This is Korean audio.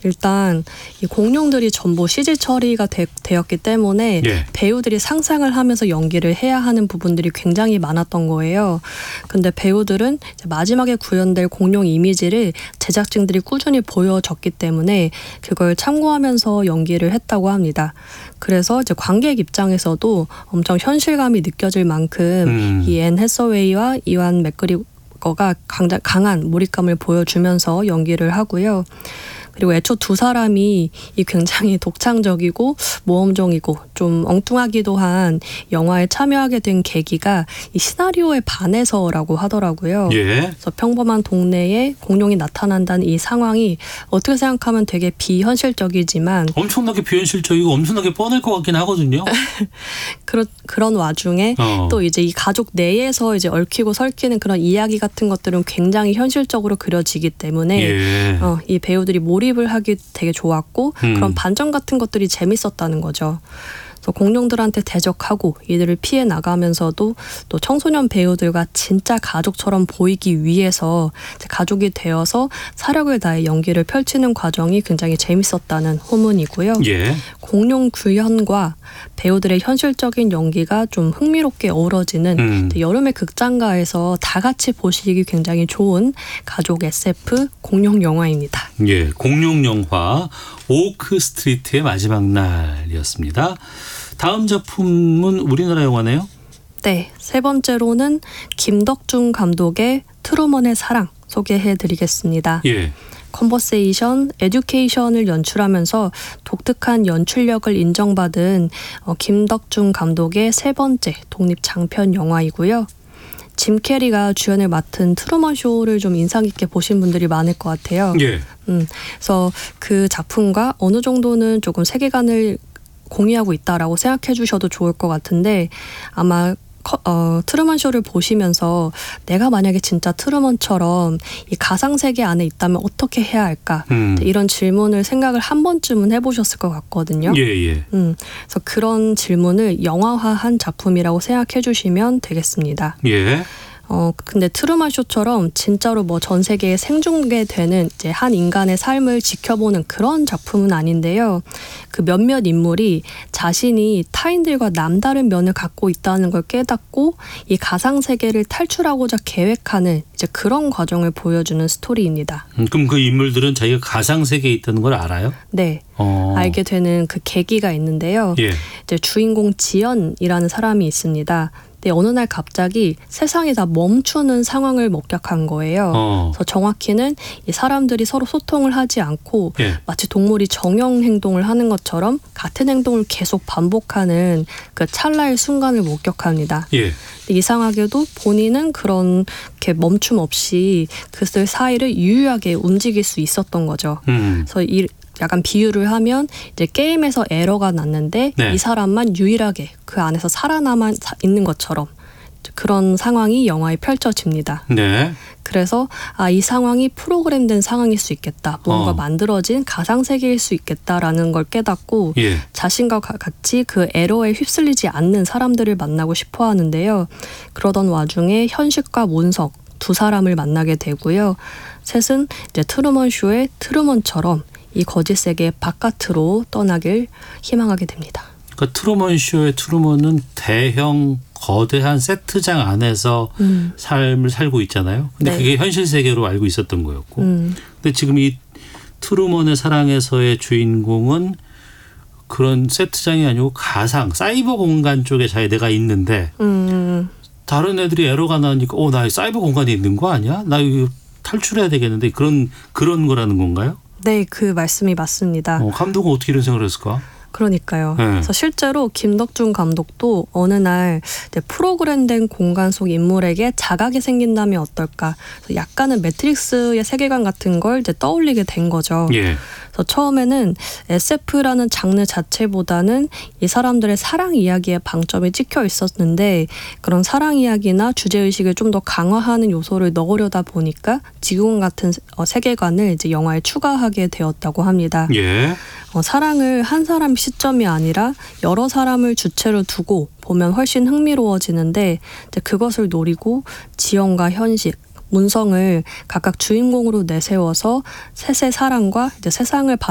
일단 이 공룡들이 전부 CG 처리가 되었기 때문에 예. 배우들이 상상을 하면서 연기를 해야 하는 부분들이 굉장히 많았던 거예요. 근데 배우들은 이제 마지막에 구현될 공룡 이미지를 제작진들이 꾸준히 보여줬기 때문에 그걸 참고하면서 연기를 했다고 합니다. 그래서 이제 관객 입장에서도 엄청 현실감이 느껴질 만큼 이 앤 해서웨이와 이완 맥그리거가 강한 몰입감을 보여주면서 연기를 하고요. 그리고 애초 두 사람이 이 굉장히 독창적이고 모험적이고 좀 엉뚱하기도 한 영화에 참여하게 된 계기가 이 시나리오에 반해서라고 하더라고요. 예. 그래서 평범한 동네에 공룡이 나타난다는 이 상황이 어떻게 생각하면 되게 비현실적이지만 엄청나게 비현실적이고 엄청나게 뻔할 것 같긴 하거든요. 그런 와중에 또 이제 이 가족 내에서 이제 얽히고 설키는 그런 이야기 같은 것들은 굉장히 현실적으로 그려지기 때문에 예. 이 배우들이 몰입을 하기 되게 좋았고 그런 반전 같은 것들이 재밌었다는 거죠. 그래서 공룡들한테 대적하고 이들을 피해 나가면서도 또 청소년 배우들과 진짜 가족처럼 보이기 위해서 가족이 되어서 사력을 다해 연기를 펼치는 과정이 굉장히 재밌었다는 후문이고요. 예. 공룡 구현과 배우들의 현실적인 연기가 좀 흥미롭게 어우러지는 여름의 극장가에서 다 같이 보시기 굉장히 좋은 가족 SF 공룡 영화입니다. 예, 공룡 영화 오크 스트리트의 마지막 날이었습니다. 다음 작품은 우리나라 영화네요? 네, 세 번째로는 김덕중 감독의 트루먼의 사랑 소개해드리겠습니다. 예. 컨버세이션, 에듀케이션을 연출하면서 독특한 연출력을 인정받은 김덕중 감독의 세 번째 독립 장편 영화이고요. 짐 캐리가 주연을 맡은 트루먼 쇼를 좀 인상 깊게 보신 분들이 많을 것 같아요. 예. 그래서 그 작품과 어느 정도는 조금 세계관을 공유하고 있다라고 생각해 주셔도 좋을 것 같은데 아마 트루먼 쇼를 보시면서 내가 만약에 진짜 트루먼처럼 이 가상세계 안에 있다면 어떻게 해야 할까? 이런 질문을 생각을 한 번쯤은 해보셨을 것 같거든요. 예. 그래서 그런 질문을 영화화한 작품이라고 생각해 주시면 되겠습니다. 예. 근데 트루먼 쇼처럼 진짜로 뭐 전 세계에 생중계되는 이제 한 인간의 삶을 지켜보는 그런 작품은 아닌데요. 그 몇몇 인물이 자신이 타인들과 남다른 면을 갖고 있다는 걸 깨닫고 이 가상 세계를 탈출하고자 계획하는 이제 그런 과정을 보여주는 스토리입니다. 그럼 그 인물들은 자기가 가상 세계에 있다는 걸 알아요? 네. 알게 되는 그 계기가 있는데요. 예. 이제 주인공 지연이라는 사람이 있습니다. 어느 날 갑자기 세상이 다 멈추는 상황을 목격한 거예요. 그래서 정확히는 이 사람들이 서로 소통을 하지 않고 예. 마치 동물이 정형 행동을 하는 것처럼 같은 행동을 계속 반복하는 그 찰나의 순간을 목격합니다. 예. 이상하게도 본인은 그렇게 멈춤 없이 그들 사이를 유유하게 움직일 수 있었던 거죠. 그래서 약간 비유를 하면 이제 게임에서 에러가 났는데 네. 이 사람만 유일하게 그 안에서 살아남아 있는 것처럼 그런 상황이 영화에 펼쳐집니다. 네. 그래서 이 상황이 프로그램된 상황일 수 있겠다. 뭔가 만들어진 가상세계일 수 있겠다라는 걸 깨닫고 예. 자신과 같이 그 에러에 휩쓸리지 않는 사람들을 만나고 싶어 하는데요. 그러던 와중에 현실과 몬석 두 사람을 만나게 되고요. 셋은 이제 트루먼 쇼의 트루먼처럼 이 거짓 세계 바깥으로 떠나길 희망하게 됩니다. 그러니까 트루먼 쇼의 트루먼은 대형 거대한 세트장 안에서 삶을 살고 있잖아요. 근데 네. 그게 현실 세계로 알고 있었던 거였고. 근데 지금 이 트루먼의 사랑에서의 주인공은 그런 세트장이 아니고 가상, 사이버 공간 쪽에 내가 있는데 다른 애들이 에러가 나니까 나 사이버 공간에 있는 거 아니야? 나 이거 탈출해야 되겠는데 그런 거라는 건가요? 네, 그 말씀이 맞습니다. 감독은 어떻게 이런 생각을 했을까? 그러니까요. 네. 그래서 실제로 김덕중 감독도 어느 날 이제 프로그램된 공간 속 인물에게 자각이 생긴다면 어떨까? 그래서 약간은 매트릭스의 세계관 같은 걸 이제 떠올리게 된 거죠. 예. 그래서 처음에는 SF라는 장르 자체보다는 이 사람들의 사랑 이야기에 방점이 찍혀 있었는데 그런 사랑 이야기나 주제 의식을 좀 더 강화하는 요소를 넣으려다 보니까 지금 같은 세계관을 이제 영화에 추가하게 되었다고 합니다. 예. 사랑을 한 사람 시점이 아니라 여러 사람을 주체로 두고 보면 훨씬 흥미로워지는데 이제 그것을 노리고 지연과 현실, 문성을 각각 주인공으로 내세워서 셋의 사랑과 이제 세상을